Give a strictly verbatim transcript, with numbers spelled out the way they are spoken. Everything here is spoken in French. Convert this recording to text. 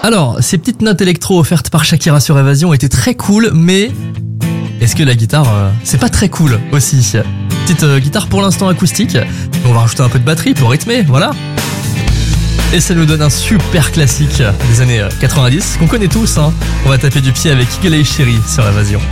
Alors, ces petites notes électro offertes par Shakira sur Évasion étaient très cool, mais est-ce que la guitare, euh, c'est pas très cool aussi? Petite euh, guitare pour l'instant acoustique, on va rajouter un peu de batterie pour rythmer, voilà. Et ça nous donne un super classique des années quatre-vingt-dix qu'on connaît tous, hein. On va taper du pied avec Eagle Eye Cherry sur Évasion.